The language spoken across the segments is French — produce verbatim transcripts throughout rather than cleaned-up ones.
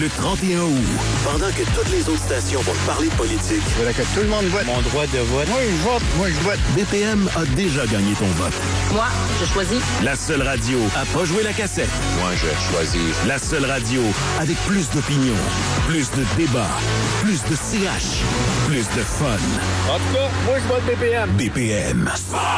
le trente et un août. Pendant que toutes les autres stations vont parler politique. Je voudrais que tout le monde vote. Mon droit de vote. Moi, je vote. Moi, je vote. B P M a déjà gagné ton vote. Moi, je choisis. La seule radio à pas jouer la cassette. Moi, je choisis. La seule radio avec plus d'opinion, plus de débat, plus de C H, plus de fun. En tout cas, moi, je vote B P M. B P M.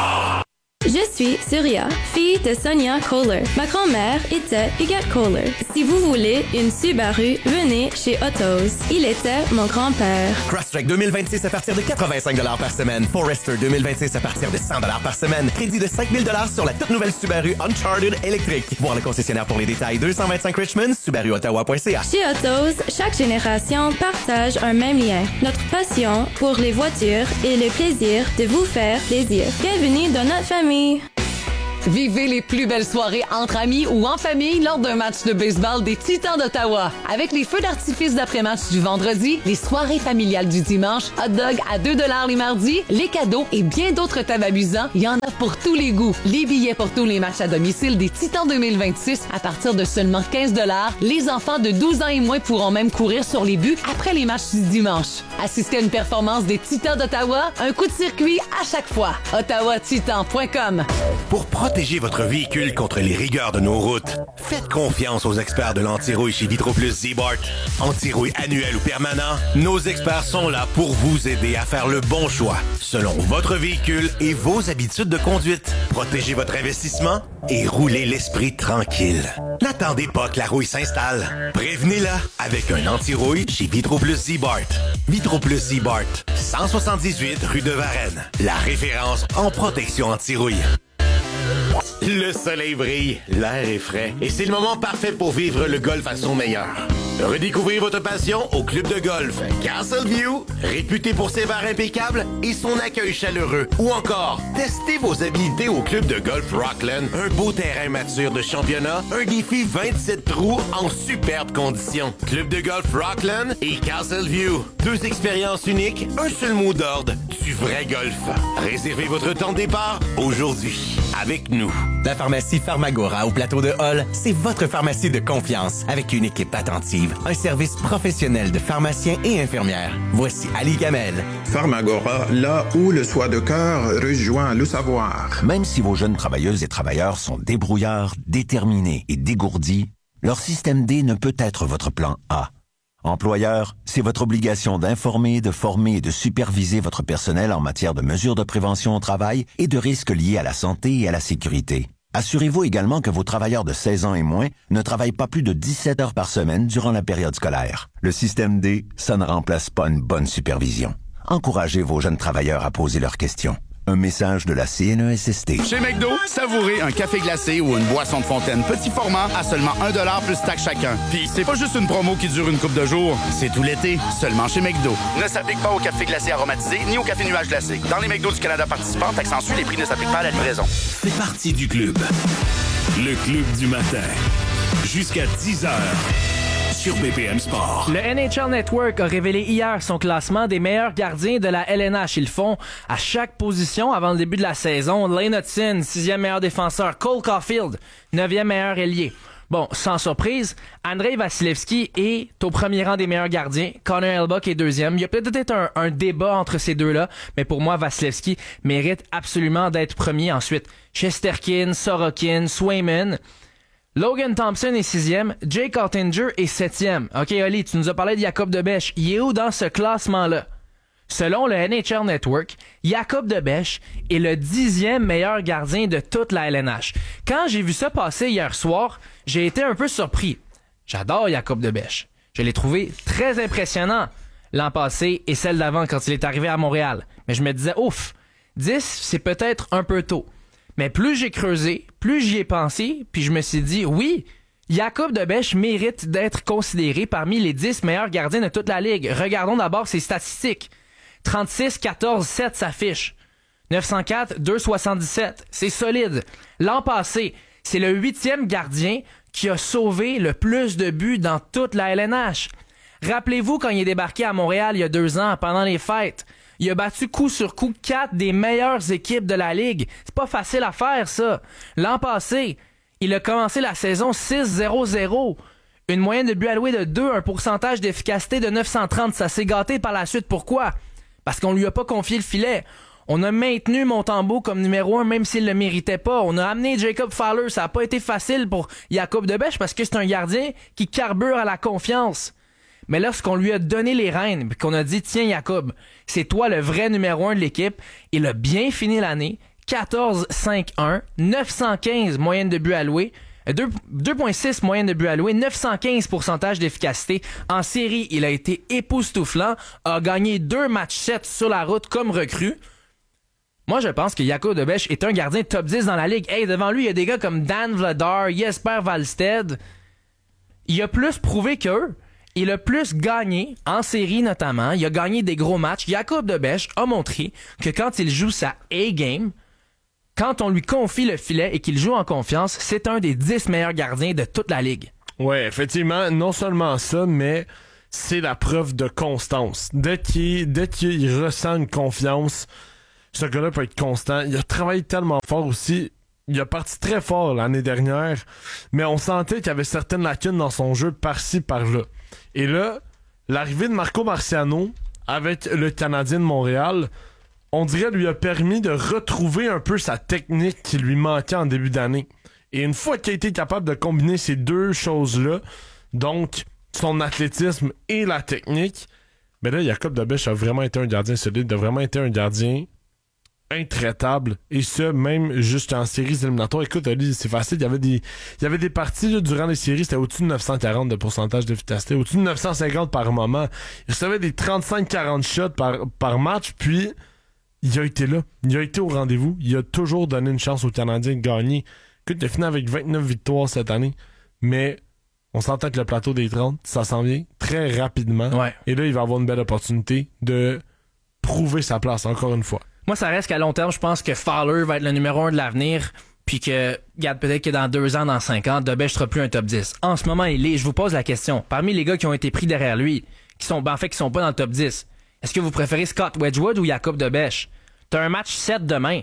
Je suis Surya, fille de Sonia Kohler. Ma grand-mère était Huguette Kohler. Si vous voulez une Subaru, venez chez Autos. Il était mon grand-père. Crosstrek deux mille vingt-six à partir de quatre-vingt-cinq dollars par semaine. Forester deux mille vingt-six à partir de cent dollars par semaine. Crédit de cinq mille dollars sur la toute nouvelle Subaru Uncharted électrique. Voir le concessionnaire pour les détails. deux cent vingt-cinq Richmond, Subaru Ottawa point C A. Chez Autos, chaque génération partage un même lien. Notre passion pour les voitures et le plaisir de vous faire plaisir. Bienvenue dans notre famille. Vivez les plus belles soirées entre amis ou en famille lors d'un match de baseball des Titans d'Ottawa. Avec les feux d'artifice d'après-match du vendredi, les soirées familiales du dimanche, hot dog à deux dollars les mardis, les cadeaux et bien d'autres tables amusants, il y en a pour tous les goûts. Les billets pour tous les matchs à domicile des Titans deux mille vingt-six à partir de seulement quinze dollars. Les enfants de douze ans et moins pourront même courir sur les buts après les matchs du dimanche. Assistez à une performance des Titans d'Ottawa, un coup de circuit à chaque fois. ottawa titan point com. Pour protéger votre véhicule contre les rigueurs de nos routes, faites confiance aux experts de l'anti-rouille chez Vitroplus Z-Bart. Anti-rouille annuel ou permanent, nos experts sont là pour vous aider à faire le bon choix selon votre véhicule et vos habitudes de conduite. Protégez votre investissement et roulez l'esprit tranquille. N'attendez pas que la rouille s'installe. Prévenez-la avec un anti-rouille chez Vitroplus Z-Bart. Vitroplus Z-Bart, cent soixante-dix-huit rue de Varennes. La référence en protection anti-rouille. Le soleil brille, l'air est frais et c'est le moment parfait pour vivre le golf à son meilleur. Redécouvrez votre passion au club de golf Castleview, réputé pour ses bars impeccables et son accueil chaleureux. Ou encore, testez vos habilités au club de golf Rockland, un beau terrain mature de championnat, un défi vingt-sept trous en superbes conditions. Club de golf Rockland et Castleview, deux expériences uniques, un seul mot d'ordre, du vrai golf. Réservez votre temps de départ aujourd'hui avec nous. La pharmacie Pharmagora au plateau de Hall, c'est votre pharmacie de confiance avec une équipe attentive, un service professionnel de pharmaciens et infirmières. Voici Ali Gamel. Pharmagora, là où le soi de cœur rejoint le savoir. Même si vos jeunes travailleuses et travailleurs sont débrouillards, déterminés et dégourdis, leur système D ne peut être votre plan A. Employeur, c'est votre obligation d'informer, de former et de superviser votre personnel en matière de mesures de prévention au travail et de risques liés à la santé et à la sécurité. Assurez-vous également que vos travailleurs de seize ans et moins ne travaillent pas plus de dix-sept heures par semaine durant la période scolaire. Le système D, ça ne remplace pas une bonne supervision. Encouragez vos jeunes travailleurs à poser leurs questions. Un message de la C N E S S T. Chez McDo, savourez un café glacé ou une boisson de fontaine petit format à seulement un dollar plus taxe chacun. Puis c'est pas juste une promo qui dure une couple de jours, c'est tout l'été, seulement chez McDo. Ne s'applique pas au café glacé aromatisé ni au café nuage glacé. Dans les McDo du Canada participants, taxe en sus, les prix ne s'appliquent pas à la livraison. Fais partie du club. Le club du matin. Jusqu'à dix heures. Sur B P M Sport. Le N H L Network a révélé hier son classement des meilleurs gardiens de la L N H. Ils le font à chaque position avant le début de la saison. Lane Hutson, sixième meilleur défenseur. Cole Caulfield, neuvième meilleur ailier. Bon, sans surprise, Andrei Vasilevskiy est au premier rang des meilleurs gardiens. Connor Hellebuyck est deuxième. Il y a peut-être un, un débat entre ces deux-là, mais pour moi, Vasilevskiy mérite absolument d'être premier. Ensuite, Shesterkin, Sorokin, Swayman. Logan Thompson est sixième, Jake Ottinger est septième. OK, Oli, tu nous as parlé de Jacob Debesch. Il est où dans ce classement-là? Selon le N H L Network, Jacob Debesch est le dixième meilleur gardien de toute la L N H. Quand j'ai vu ça passer hier soir, j'ai été un peu surpris. J'adore Jacob Debesch. Je l'ai trouvé très impressionnant l'an passé et celle d'avant quand il est arrivé à Montréal. Mais je me disais, ouf, dix, c'est peut-être un peu tôt. Mais plus j'ai creusé, plus j'y ai pensé, puis je me suis dit, oui, Jacob Debesch mérite d'être considéré parmi les dix meilleurs gardiens de toute la Ligue. Regardons d'abord ses statistiques. trente-six, quatorze, sept s'affiche. neuf cent quatre, deux cent soixante-dix-sept. C'est solide. L'an passé, c'est le huitième gardien qui a sauvé le plus de buts dans toute la L N H. Rappelez-vous quand il est débarqué à Montréal il y a deux ans, pendant les fêtes. Il a battu coup sur coup quatre des meilleures équipes de la Ligue. C'est pas facile à faire, ça. L'an passé, il a commencé la saison six zéro zéro. Une moyenne de buts alloués de deux, un pourcentage d'efficacité de neuf cent trente. Ça s'est gâté par la suite. Pourquoi? Parce qu'on lui a pas confié le filet. On a maintenu Montembeault comme numéro un, même s'il le méritait pas. On a amené Jacob Fowler. Ça a pas été facile pour Jakub de Bech parce que c'est un gardien qui carbure à la confiance. Mais lorsqu'on lui a donné les rênes, puis qu'on a dit, tiens Jakub, c'est toi le vrai numéro un de l'équipe, il a bien fini l'année. quatorze cinq un, neuf cent quinze moyenne de buts alloués, deux virgule six moyenne de buts alloués, neuf cent quinze pourcentage d'efficacité. En série, il a été époustouflant, a gagné deux matchs sept sur la route comme recrue. Moi, je pense que Jakub de Bech est un gardien top dix dans la ligue. Hey, devant lui, il y a des gars comme Dan Vladar, Jesper Wallstedt. Il a plus prouvé qu'eux. Il a plus gagné, en série notamment. Il a gagné des gros matchs. Jakub de Bech a montré que quand il joue sa A-game, quand on lui confie le filet et qu'il joue en confiance, c'est un des dix meilleurs gardiens de toute la ligue. Ouais, effectivement, non seulement ça, mais c'est la preuve de constance. Dès qu'il, dès qu'il ressent une confiance, ce gars-là peut être constant. Il a travaillé tellement fort aussi. Il a parti très fort l'année dernière, mais on sentait qu'il y avait certaines lacunes dans son jeu par-ci, par-là. Et là, l'arrivée de Marco Marciano avec le Canadien de Montréal, on dirait lui a permis de retrouver un peu sa technique qui lui manquait en début d'année. Et une fois qu'il a été capable de combiner ces deux choses-là, donc son athlétisme et la technique, ben là, Jakub de Bech a vraiment été un gardien solide, a vraiment été un gardien intraitable, et ce, même jusqu'en séries éliminatoires. Écoute, Ali, c'est facile, il y avait des il y avait des parties là, durant les séries, c'était au-dessus de neuf cent quarante de pourcentage d'efficacité, au-dessus de neuf cent cinquante par moment. Il recevait des trente-cinq quarante shots par, par match, puis il a été là. Il a été au rendez-vous. Il a toujours donné une chance aux Canadiens de gagner. Écoute, il a fini avec vingt-neuf victoires cette année, mais on s'entend que le plateau des trente, ça s'en vient très rapidement. Ouais. Et là, il va avoir une belle opportunité de prouver sa place, encore une fois. Moi, ça reste qu'à long terme, je pense que Fowler va être le numéro un de l'avenir, puis que, regarde, peut-être que dans deux ans, dans cinq ans, de Bech sera plus un top dix. En ce moment, il est. Je vous pose la question. Parmi les gars qui ont été pris derrière lui, qui sont, ben, en fait, qui sont pas dans le top dix, est-ce que vous préférez Scott Wedgwood ou Jakub de Bech? T'as un match sept demain.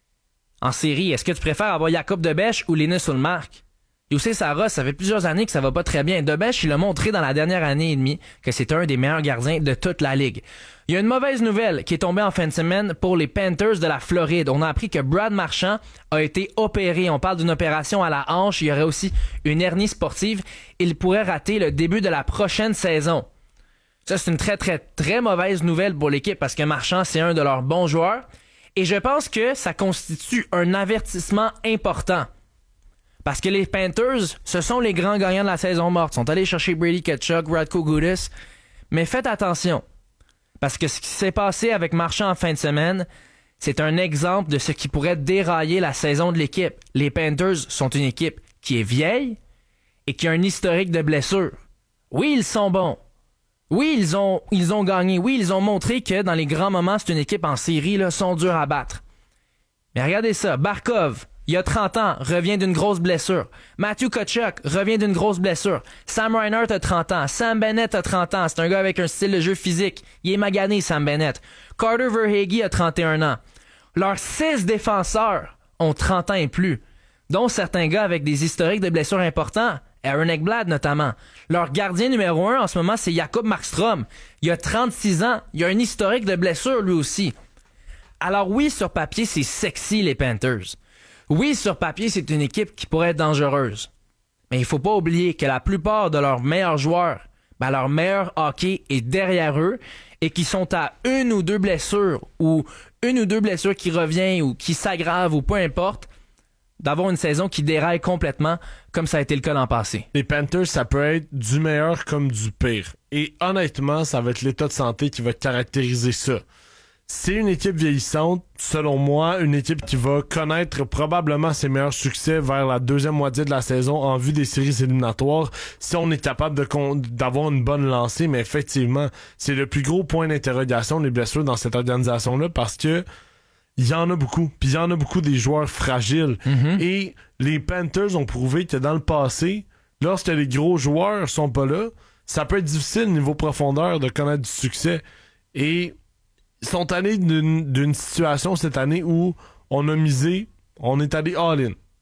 En série, est-ce que tu préfères avoir Jakub de Bech ou Linus Ullmark? Youssef Saros, ça fait plusieurs années que ça va pas très bien. De Bech, il a montré dans la dernière année et demie que c'est un des meilleurs gardiens de toute la ligue. Il y a une mauvaise nouvelle qui est tombée en fin de semaine pour les Panthers de la Floride. On a appris que Brad Marchand a été opéré. On parle d'une opération à la hanche. Il y aurait aussi une hernie sportive. Il pourrait rater le début de la prochaine saison. Ça, c'est une très, très, très mauvaise nouvelle pour l'équipe parce que Marchand, c'est un de leurs bons joueurs. Et je pense que ça constitue un avertissement important. Parce que les Panthers, ce sont les grands gagnants de la saison morte. Ils sont allés chercher Brady Tkachuk, Radko Gudas. Mais faites attention. Parce que ce qui s'est passé avec Marchand en fin de semaine, c'est un exemple de ce qui pourrait dérailler la saison de l'équipe. Les Panthers sont une équipe qui est vieille et qui a un historique de blessures. Oui, ils sont bons. Oui, ils ont, ils ont gagné. Oui, ils ont montré que dans les grands moments, c'est une équipe en série, là, sont durs à battre. Mais regardez ça. Barkov, il a trente ans, revient d'une grosse blessure. Matthew Tkachuk revient d'une grosse blessure. Sam Reinhart a trente ans. Sam Bennett a trente ans. C'est un gars avec un style de jeu physique. Il est magané, Sam Bennett. Carter Verhaeghe a trente et un ans. Leurs six défenseurs ont trente ans et plus, dont certains gars avec des historiques de blessures importants. Aaron Ekblad notamment. Leur gardien numéro un en ce moment, c'est Jacob Markstrom. Il a trente-six ans. Il a un historique de blessures lui aussi. Alors oui, sur papier, c'est sexy les Panthers. Oui, sur papier, c'est une équipe qui pourrait être dangereuse. Mais il faut pas oublier que la plupart de leurs meilleurs joueurs, ben leur meilleur hockey est derrière eux et qui sont à une ou deux blessures ou une ou deux blessures qui reviennent ou qui s'aggravent ou peu importe, d'avoir une saison qui déraille complètement comme ça a été le cas l'an passé. Les Panthers, ça peut être du meilleur comme du pire. Et honnêtement, ça va être l'état de santé qui va caractériser ça. C'est une équipe vieillissante, selon moi, une équipe qui va connaître probablement ses meilleurs succès vers la deuxième moitié de la saison en vue des séries éliminatoires, si on est capable de con- d'avoir une bonne lancée. Mais effectivement, c'est le plus gros point d'interrogation, les blessures dans cette organisation-là, parce que il y en a beaucoup. Puis il y en a beaucoup des joueurs fragiles. Mm-hmm. Et les Panthers ont prouvé que dans le passé, lorsque les gros joueurs sont pas là, ça peut être difficile niveau profondeur de connaître du succès. Et ils sont allés d'une, d'une situation cette année où on a misé, on est allé all-in.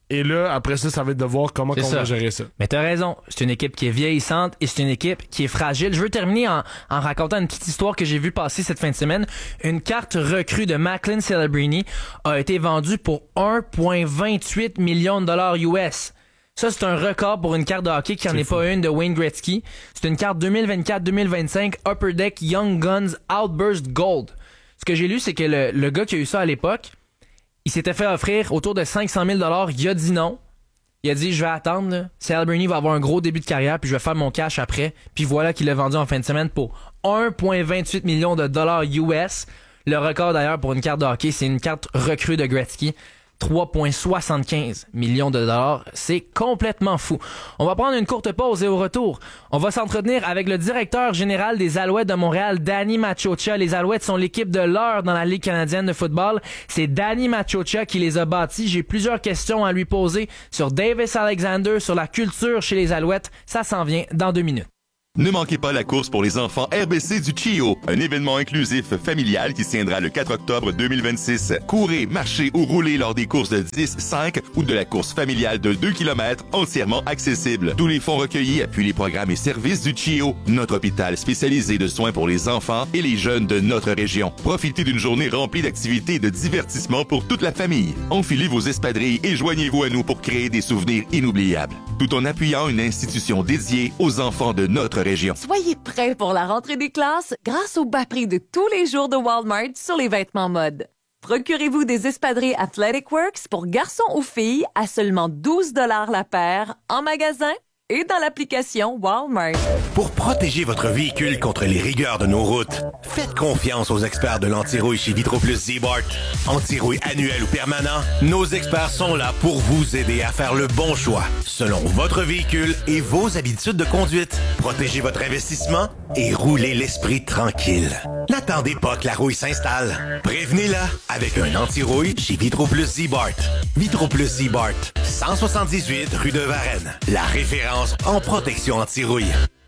Et là, après ça, ça va être de voir comment on va gérer ça. Mais t'as raison. C'est une équipe qui est vieillissante et c'est une équipe qui est fragile. Je veux terminer en, en racontant une petite histoire que j'ai vue passer cette fin de semaine. Une carte recrue de Macklin Celebrini a été vendue pour un virgule vingt-huit millions de dollars U S. Ça, c'est un record pour une carte de hockey qui n'en est, est pas une de Wayne Gretzky. C'est une carte deux mille vingt-quatre deux mille vingt-cinq Upper Deck Young Guns Outburst Gold. Ce que j'ai lu, c'est que le, le gars qui a eu ça à l'époque, il s'était fait offrir autour de cinq cent mille dollars. Il a dit non. Il a dit, je vais attendre. Là. Celebrini va avoir un gros début de carrière, puis je vais faire mon cash après. Puis voilà qu'il l'a vendu en fin de semaine pour un virgule vingt-huit millions de dollars U S. Le record d'ailleurs pour une carte de hockey, c'est une carte recrue de Gretzky. trois virgule soixante-quinze millions de dollars. C'est complètement fou. On va prendre une courte pause et au retour, on va s'entretenir avec le directeur général des Alouettes de Montréal, Danny Maciocia. Les Alouettes sont l'équipe de l'heure dans la Ligue canadienne de football. C'est Danny Maciocia qui les a bâtis. J'ai plusieurs questions à lui poser sur Davis Alexander, sur la culture chez les Alouettes. Ça s'en vient dans deux minutes. Ne manquez pas la course pour les enfants R B C du C I O, un événement inclusif familial qui se tiendra le quatre octobre deux mille vingt-six. Courez, marchez ou roulez lors des courses de dix, cinq ou de la course familiale de deux kilomètres entièrement accessible. Tous les fonds recueillis appuient les programmes et services du C I O, notre hôpital spécialisé de soins pour les enfants et les jeunes de notre région. Profitez d'une journée remplie d'activités et de divertissements pour toute la famille. Enfilez vos espadrilles et joignez-vous à nous pour créer des souvenirs inoubliables, tout en appuyant une institution dédiée aux enfants de notre région. Soyez prêts pour la rentrée des classes grâce au bas prix de tous les jours de Walmart sur les vêtements mode. Procurez-vous des espadrilles Athletic Works pour garçons ou filles à seulement douze dollars la paire en magasin et dans l'application Walmart. Pour protéger votre véhicule contre les rigueurs de nos routes, faites confiance aux experts de l'anti-rouille chez Vitroplus Z-Bart. Anti-rouille annuel ou permanent, nos experts sont là pour vous aider à faire le bon choix selon votre véhicule et vos habitudes de conduite. Protégez votre investissement et roulez l'esprit tranquille. N'attendez pas que la rouille s'installe. Prévenez-la avec un anti-rouille chez Vitroplus Z-Bart. Vitroplus Z-Bart, cent soixante-dix-huit rue de Varennes. La référence en protection anti-rouille.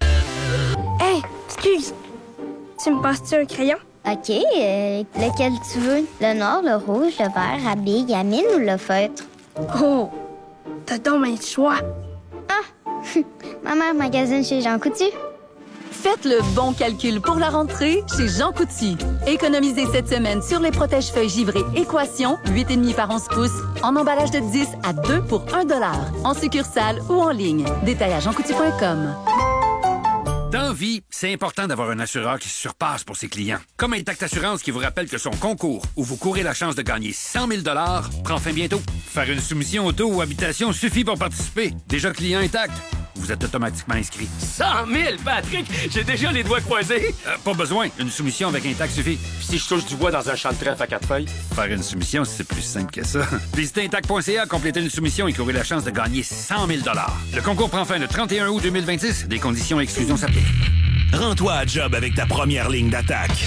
Hey, excuse. Tu me passes-tu un crayon? OK, euh, lequel tu veux? Le noir, le rouge, le vert, la bille, la mine ou le feutre? Oh, t'as donc un choix. Ah, ma mère magasine chez Jean Coutu. Faites le bon calcul pour la rentrée chez Jean Coutu. Économisez cette semaine sur les protège-feuilles givrés Équation, huit virgule cinq par onze pouces, en emballage de dix à deux pour un dollar, en succursale ou en ligne. Détail à jean coutu point com. Dans vie, c'est important d'avoir un assureur qui se surpasse pour ses clients. Comme Intact Assurance qui vous rappelle que son concours, où vous courez la chance de gagner cent mille dollars, prend fin bientôt. Faire une soumission auto ou habitation suffit pour participer. Déjà client Intact, vous êtes automatiquement inscrit. cent mille, Patrick! J'ai déjà les doigts croisés! Euh, pas besoin. Une soumission avec Intact suffit. Puis si je touche du bois dans un champ de trèfle à quatre feuilles? Faire une soumission, c'est plus simple que ça. Visitez intact point c a, complétez une soumission et courez la chance de gagner cent mille dollars. Le concours prend fin le trente et un août deux mille vingt-six. Des conditions et exclusions s'appliquent. Rends-toi à job avec ta première ligne d'attaque.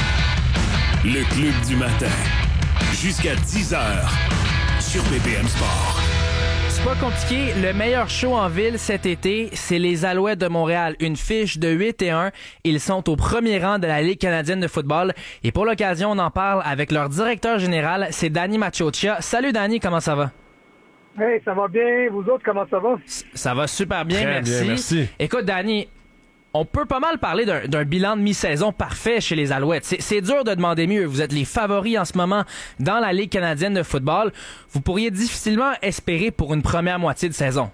Le Club du matin. Jusqu'à dix heures sur B P M Sport. C'est pas compliqué. Le meilleur show en ville cet été, c'est les Alouettes de Montréal. Une fiche de huit et un. Ils sont au premier rang de la Ligue canadienne de football. Et pour l'occasion, on en parle avec leur directeur général, c'est Danny Maciocia. Salut Danny, comment ça va? Hey, ça va bien. Vous autres, comment ça va? Ça va super bien, Très merci. bien, merci. Écoute, Danny, on peut pas mal parler d'un, d'un bilan de mi-saison parfait chez les Alouettes. C'est, c'est dur de demander mieux. Vous êtes les favoris en ce moment dans la Ligue canadienne de football. Vous pourriez difficilement espérer pour une première moitié de saison.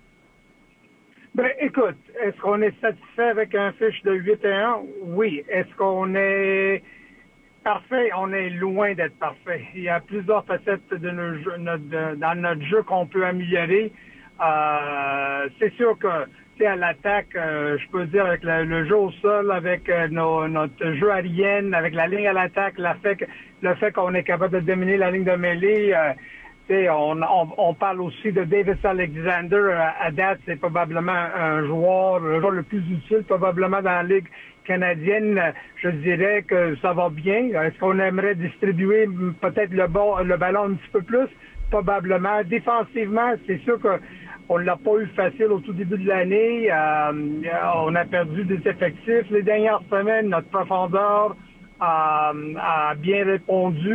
Ben, écoute, est-ce qu'on est satisfait avec un fiche de huit et un? Oui. Est-ce qu'on est parfait? On est loin d'être parfait. Il y a plusieurs facettes de nos jeux, notre, dans notre jeu qu'on peut améliorer. Euh, c'est sûr que à l'attaque, euh, je peux dire avec le, le jeu au sol, avec euh, nos, notre jeu aérienne, avec la ligne à l'attaque, la fait que, le fait qu'on est capable de dominer la ligne de mêlée, euh, on, on, on parle aussi de Davis Alexander. À, à date, c'est probablement un joueur, le joueur le plus utile probablement dans la Ligue canadienne. Je dirais que ça va bien. Est-ce qu'on aimerait distribuer peut-être le, bon, le ballon un petit peu plus? Probablement. Défensivement, c'est sûr que on l'a pas eu facile au tout début de l'année. Euh, on a perdu des effectifs. Les dernières semaines, notre profondeur a, a bien répondu.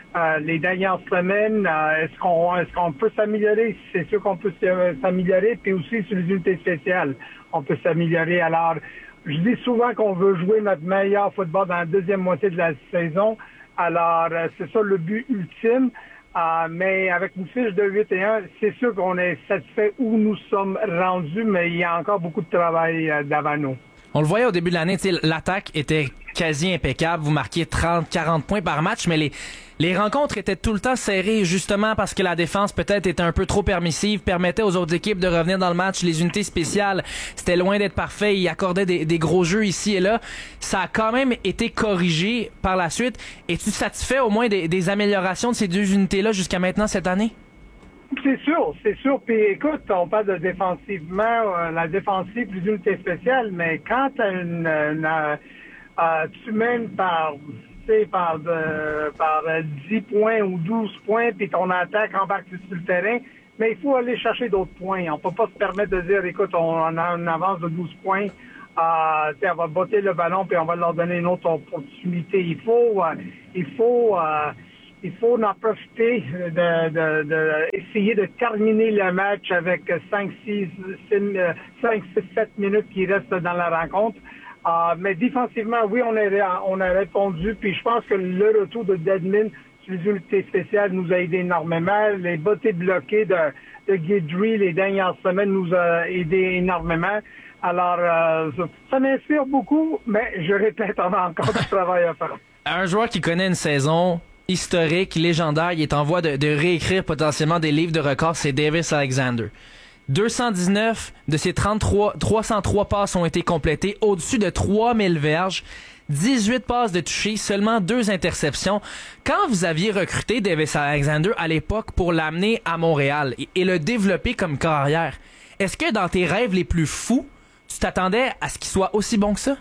euh, les dernières semaines. Euh, est-ce qu'on est-ce qu'on peut s'améliorer? C'est sûr qu'on peut s'améliorer, puis aussi sur les unités spéciales, on peut s'améliorer. Alors, je dis souvent qu'on veut jouer notre meilleur football dans la deuxième moitié de la saison. Alors, euh, c'est ça le but ultime. Euh, mais avec une fiche de huit et un, c'est sûr qu'on est satisfait où nous sommes rendus, mais il y a encore beaucoup de travail euh, devant nous. On le voyait au début de l'année, l'attaque était quasi impeccable. Vous marquiez trente à quarante points par match, mais les, les rencontres étaient tout le temps serrées, justement parce que la défense peut-être était un peu trop permissive, permettait aux autres équipes de revenir dans le match. Les unités spéciales, c'était loin d'être parfait. Ils accordaient des, des gros jeux ici et là. Ça a quand même été corrigé par la suite. Es-tu satisfait au moins des, des améliorations de ces deux unités-là jusqu'à maintenant cette année? C'est sûr, c'est sûr. Puis écoute, on parle de défensivement, euh, la défensive, les unités spéciales, mais quand t'as une, une euh, euh, tu mènes par, tu sais, par, de, par dix points ou douze points, puis ton attaque embarque sur le terrain, mais il faut aller chercher d'autres points. On peut pas se permettre de dire, écoute, on a une avance de douze points, euh, tu sais, on va botter le ballon, puis on va leur donner une autre opportunité. Il faut, euh, il faut, euh, Il faut en profiter de, de, de essayer de terminer le match avec cinq, six, sept minutes qui restent dans la rencontre. Euh, mais défensivement, oui, on a, on a répondu. Puis je pense que le retour de Dedmon sur les unités spéciales nous a aidé énormément. Les bottées bloquées de, de Guidry les dernières semaines nous a aidé énormément. Alors, euh, ça, ça m'inspire beaucoup, mais je répète, on a encore du travail à faire. Un joueur qui connaît une saison historique, légendaire, il est en voie de, de réécrire potentiellement des livres de records, c'est Davis Alexander. deux cent dix-neuf de ses trente-trois, trois cent trois passes ont été complétées, au-dessus de trois mille verges, dix-huit passes de toucher, seulement deux interceptions. Quand vous aviez recruté Davis Alexander à l'époque pour l'amener à Montréal et, et le développer comme carrière, est-ce que dans tes rêves les plus fous, tu t'attendais à ce qu'il soit aussi bon que ça?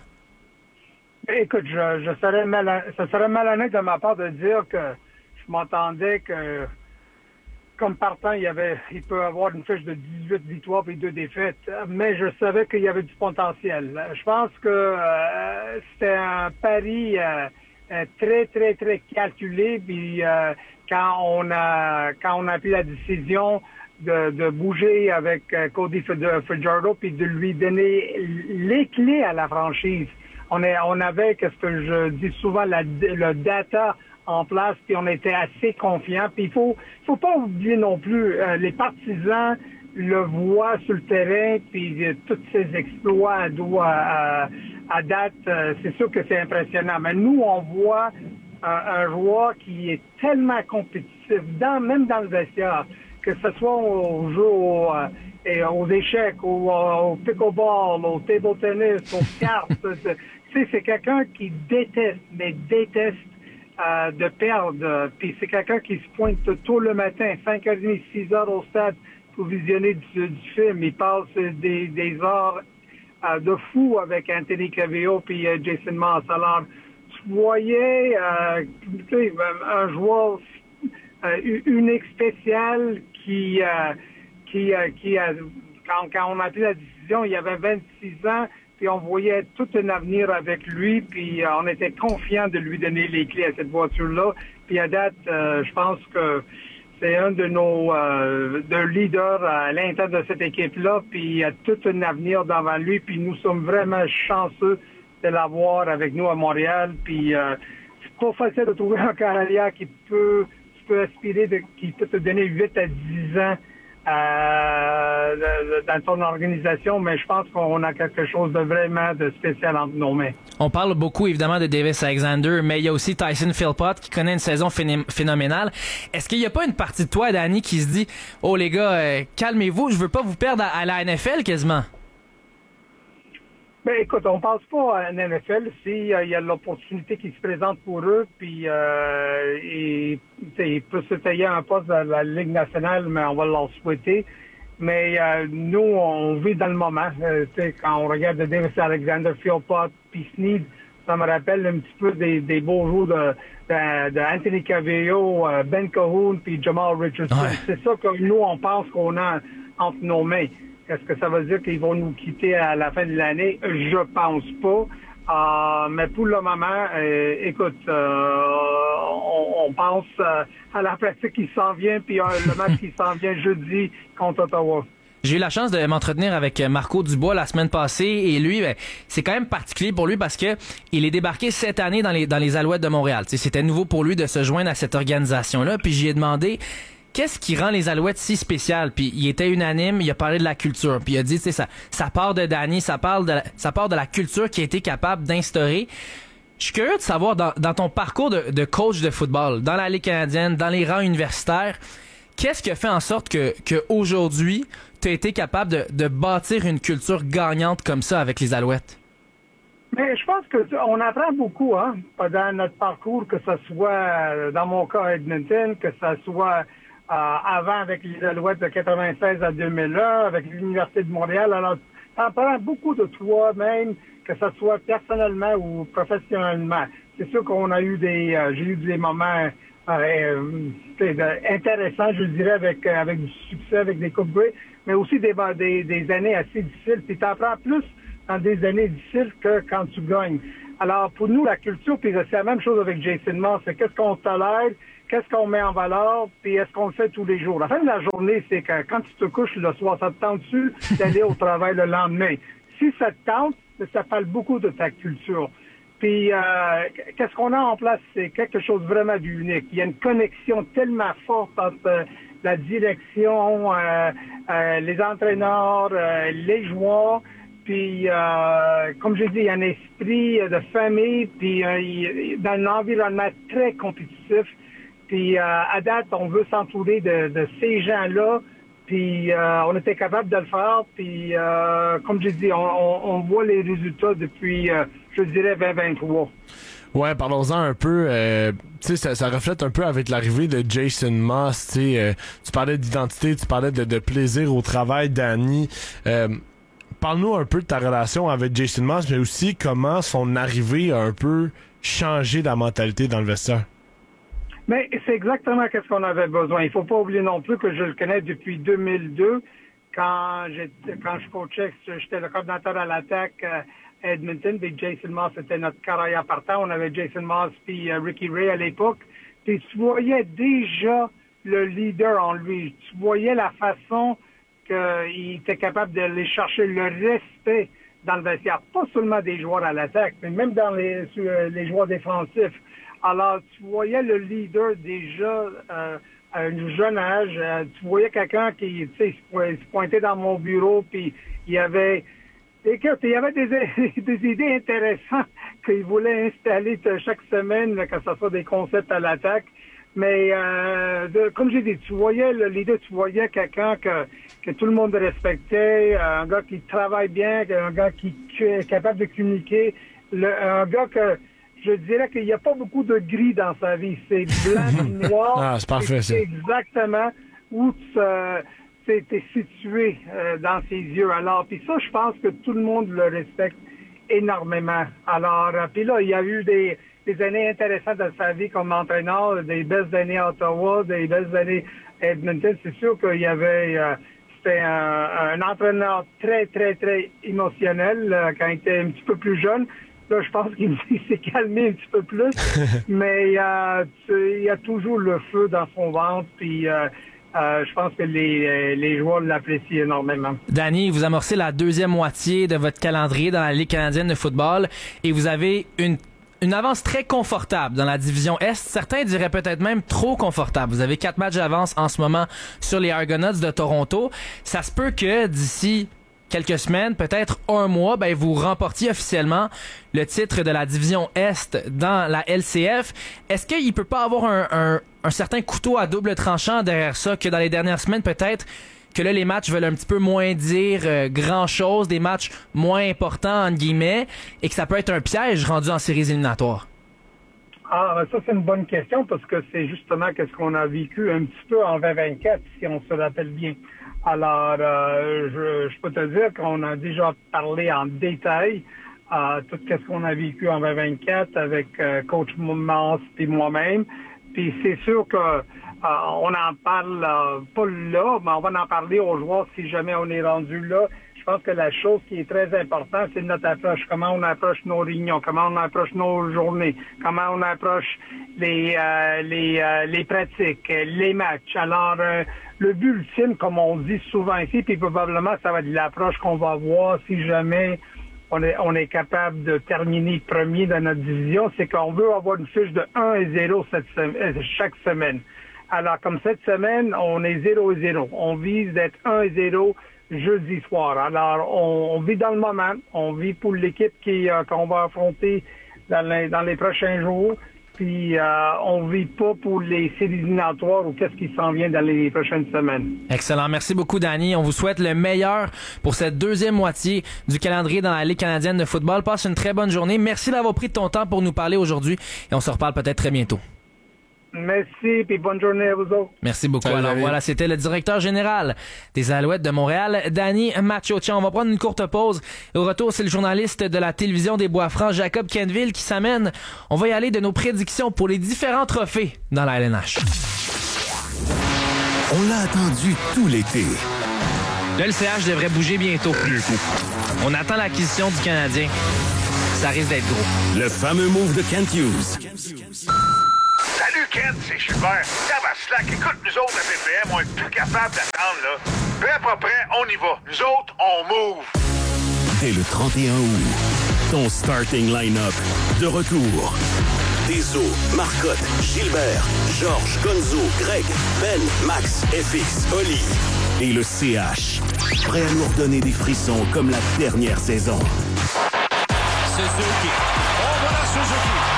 Écoute, je, je serais mal, ça serait malhonnête de ma part de dire que je m'entendais que, comme partant, il y avait, il peut avoir une fiche de dix-huit victoires et deux défaites, mais je savais qu'il y avait du potentiel. Je pense que euh, c'était un pari euh, très, très, très calculé. Puis euh, quand on a, quand on a pris la décision de, de bouger avec euh, Cody Fajardo puis de lui donner les clés à la franchise. On, est, on avait, qu'est-ce que je dis souvent, la, le data en place, puis on était assez confiants. Puis il faut, faut pas oublier non plus, euh, les partisans le voient sur le terrain, puis euh, tous ses exploits à, à, à date, euh, c'est sûr que c'est impressionnant. Mais nous, on voit euh, un joueur qui est tellement compétitif, dans, même dans le vestiaire, que ce soit au jeu, au, euh, et aux échecs, au, au pickleball, au table tennis, aux cartes. Tu sais, c'est quelqu'un qui déteste, mais déteste euh, de perdre. Puis c'est quelqu'un qui se pointe tôt le matin, cinq heures trente, six heures au stade pour visionner du, du film. Il passe des, des heures euh, de fou avec Anthony Cavillo puis euh, Jason Moss. Alors, tu voyais euh, tu sais, un joueur euh, unique, spécial qui... Euh, qui, euh, qui a, quand, quand on a pris la décision, il avait vingt-six ans, puis on voyait tout un avenir avec lui, puis euh, on était confiant de lui donner les clés à cette voiture-là. Puis à date, euh, je pense que c'est un de nos euh, de leaders à l'intérieur de cette équipe-là, puis il a tout un avenir devant lui, puis nous sommes vraiment chanceux de l'avoir avec nous à Montréal. Puis euh, c'est pas facile de trouver un carrière qui peut, qui peut aspirer, de, qui peut te donner huit à dix ans Euh, dans ton organisation, mais je pense qu'on a quelque chose de vraiment de spécial entre nos mains. On parle beaucoup évidemment de Davis Alexander, mais il y a aussi Tyson Philpott qui connaît une saison phé- phénoménale. Est-ce qu'il n'y a pas une partie de toi, Danny, qui se dit « Oh les gars, euh, calmez-vous, je veux pas vous perdre à, à la N F L quasiment ». Ben écoute, on pense pas à la N F L s'il euh, y a l'opportunité qui se présente pour eux, puis euh, et, ils peuvent se tailler un poste dans la Ligue nationale, mais on va leur souhaiter. Mais euh, nous, on vit dans le moment. Euh, quand on regarde Davis Alexander, Philpott, puis Snead, ça me rappelle un petit peu des, des beaux jours de, de, de Anthony Cavillo, Ben Cahoon, puis Jamal Richardson. Ouais. C'est ça que nous, on pense qu'on a entre nos mains. Est-ce que ça veut dire qu'ils vont nous quitter à la fin de l'année? Je pense pas. Euh, mais pour le moment, euh, écoute, euh, on, on, on pense euh, à la pratique qui s'en vient, puis euh, le match qui s'en vient jeudi contre Ottawa. J'ai eu la chance de m'entretenir avec Marco Dubois la semaine passée et lui, ben, c'est quand même particulier pour lui parce que il est débarqué cette année dans les dans les Alouettes de Montréal. T'sais, c'était nouveau pour lui de se joindre à cette organisation-là. Puis j'y ai demandé qu'est-ce qui rend les Alouettes si spéciales. Puis il était unanime, il a parlé de la culture. Puis il a dit, tu sais, ça, ça part de Danny, ça parle de la, ça part de la culture qu'il a été capable d'instaurer. Je suis curieux de savoir dans, dans ton parcours de, de coach de football, dans la Ligue canadienne, dans les rangs universitaires, qu'est-ce qui a fait en sorte que, que aujourd'hui tu as été capable de, de bâtir une culture gagnante comme ça avec les Alouettes? Mais je pense que on apprend beaucoup, hein, dans notre parcours, que ce soit dans mon cas à Edmonton, que ce soit euh, avant avec les Alouettes de quatre-vingt-seize à deux mille un, avec l'Université de Montréal. Alors, tu apprends beaucoup de toi-même, que ce soit personnellement ou professionnellement. C'est sûr qu'on a eu des, euh, j'ai eu des moments euh, euh, intéressants, je dirais, avec avec du succès, avec des coupes Grey, mais aussi des, des, des années assez difficiles. Puis tu apprends plus dans des années difficiles que quand tu gagnes. Alors, pour nous, la culture, puis c'est la même chose avec Jason Maas, c'est qu'est-ce qu'on tolère, qu'est-ce qu'on met en valeur, puis est-ce qu'on le fait tous les jours. La fin de la journée, c'est que quand tu te couches le soir, ça te tente dessus d'aller au travail le lendemain. Si ça te tente, ça parle beaucoup de ta culture. Puis, euh, qu'est-ce qu'on a en place, c'est quelque chose vraiment d'unique. Il y a une connexion tellement forte entre euh, la direction, euh, euh, les entraîneurs, euh, les joueurs. Puis, euh, comme je dis, il y a un esprit de famille, puis euh, dans un environnement très compétitif. Puis, euh, à date, on veut s'entourer de, de ces gens-là. Puis, euh, on était capable de le faire. Puis, euh, comme je dis, on, on, on voit les résultats depuis, euh, je dirais, vingt vingt-trois. Ouais, parlons-en un peu. Euh, tu sais, ça, ça reflète un peu avec l'arrivée de Jason Maas. Tu sais, euh, tu parlais d'identité, tu parlais de, de plaisir au travail, Danny. Euh, Parle-nous un peu de ta relation avec Jason Maas, mais aussi comment son arrivée a un peu changé la mentalité dans le vestiaire. Mais c'est exactement ce qu'on avait besoin. Il faut pas oublier non plus que je le connais depuis deux mille deux. Quand, quand je coachais, j'étais le coordinateur à l'attaque à Edmonton. Puis Jason Maas, c'était notre carrière partant. On avait Jason Maas puis Ricky Ray à l'époque. Puis tu voyais déjà le leader en lui. Tu voyais la façon qu'il était capable d'aller chercher le respect dans le vestiaire, pas seulement des joueurs à l'attaque, mais même dans les, les joueurs défensifs. Alors, tu voyais le leader déjà euh, à un jeune âge. Euh, tu voyais quelqu'un qui, tu sais, se pointait dans mon bureau, puis il y avait, écoute, il y avait des, des idées intéressantes qu'il voulait installer chaque semaine, que ce soit des concepts à l'attaque. Mais euh, de, comme j'ai dit, tu voyais le leader, tu voyais quelqu'un que, que tout le monde respectait, un gars qui travaille bien, un gars qui, qui est capable de communiquer, le, un gars que je dirais qu'il n'y a pas beaucoup de gris dans sa vie. C'est blanc et noir. Ah, c'est parfait, ça. C'est exactement où tu es situé euh, dans ses yeux. Alors, puis ça, je pense que tout le monde le respecte énormément. Alors, euh, puis là, il y a eu des des années intéressantes dans sa vie comme entraîneur, des belles années à Ottawa, des belles années à Edmonton. C'est sûr qu'il y avait, euh, c'était un, un entraîneur très, très, très émotionnel euh, quand il était un petit peu plus jeune. Là, je pense qu'il s'est calmé un petit peu plus, mais euh, tu, il y a toujours le feu dans son ventre, puis euh, euh, je pense que les, les joueurs l'apprécient énormément. Danny, vous amorcez la deuxième moitié de votre calendrier dans la Ligue canadienne de football et vous avez une Une avance très confortable dans la division Est. Certains diraient peut-être même trop confortable. Vous avez quatre matchs d'avance en ce moment sur les Argonauts de Toronto. Ça se peut que d'ici quelques semaines, peut-être un mois, ben vous remportiez officiellement le titre de la division Est dans la L C F. Est-ce qu'il peut pas avoir un, un, un certain couteau à double tranchant derrière ça, que dans les dernières semaines, peut-être que là, les matchs veulent un petit peu moins dire euh, grand-chose, des matchs moins importants, entre guillemets, et que ça peut être un piège rendu en séries éliminatoires? Ah, ça, c'est une bonne question, parce que c'est justement ce qu'on a vécu un petit peu en vingt vingt-quatre, si on se rappelle bien. Alors, euh, je, je peux te dire qu'on a déjà parlé en détail euh, tout ce qu'on a vécu en vingt vingt-quatre avec euh, coach Maas et moi-même. Puis c'est sûr que euh, on en parle euh, pas là, mais on va en parler aux joueurs si jamais on est rendu là. Je pense que la chose qui est très importante, c'est notre approche. Comment on approche nos réunions, comment on approche nos journées, comment on approche les euh, les euh, les pratiques, les matchs. Alors, euh, le but ultime, comme on dit souvent ici, puis probablement ça va être l'approche qu'on va avoir si jamais on est on est capable de terminer premier dans notre division, c'est qu'on veut avoir une fiche de un et zéro cette semaine, chaque semaine. Alors, comme cette semaine, on est zéro et zéro. On vise d'être un et zéro jeudi soir. Alors, on, on vit dans le moment. On vit pour l'équipe qui euh, qu'on va affronter dans les, dans les prochains jours. Puis, euh, on vit pas pour les séries éliminatoires ou qu'est-ce qui s'en vient dans les prochaines semaines. Excellent. Merci beaucoup, Danny. On vous souhaite le meilleur pour cette deuxième moitié du calendrier dans la Ligue canadienne de football. Passe une très bonne journée. Merci d'avoir pris de ton temps pour nous parler aujourd'hui et on se reparle peut-être très bientôt. Merci, puis bonne journée à vous autres. Merci beaucoup. Salut, Alors David. voilà, c'était le directeur général des Alouettes de Montréal, Danny Maciocia. On va prendre une courte pause. Et au retour, c'est le journaliste de la télévision des Bois-Francs, Jacob Kenville, qui s'amène. On va y aller de nos prédictions pour les différents trophées dans la L N H. On l'a attendu tout l'été. Le L C H devrait bouger bientôt. On attend l'acquisition du Canadien. Ça risque d'être gros. Le fameux move de Kent Hughes. Salut Ken, c'est Gilbert. Tabaslac, écoute, nous autres à P P M, on est plus capable d'attendre, là. Peu à peu près, on y va. Nous autres, on move. Dès le trente et un août, ton starting line-up de retour. Deso, Marcotte, Gilbert, Georges, Gonzo, Greg, Ben, Max, F X, Oli et le C H. Prêt à nous redonner des frissons comme la dernière saison. Suzuki. Oh, voilà Suzuki.